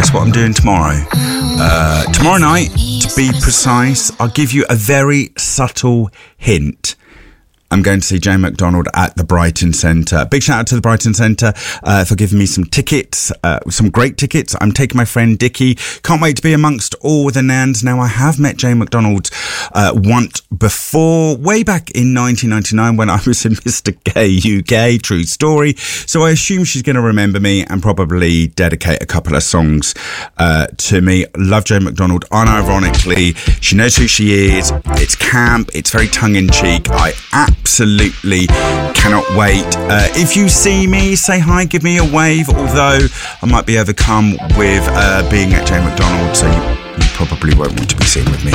guess what I'm doing tomorrow? Tomorrow night, to be precise, I'll give you a very subtle hint. I'm going to see Jane McDonald at the Brighton Centre. Big shout out to the Brighton Centre for giving me some tickets, some great tickets. I'm taking my friend Dickie. Can't wait to be amongst all the Nans. Now, I have met Jane McDonald once before, way back in 1999 when I was in Mr. Gay UK, true story. So I assume she's going to remember me and probably dedicate a couple of songs to me. Love Jane McDonald, unironically. She knows who she is. It's camp. It's very tongue-in-cheek. I absolutely cannot wait. If you see me, say hi, give me a wave, although I might be overcome with being at Jane McDonald, so you probably won't want to be seen with me.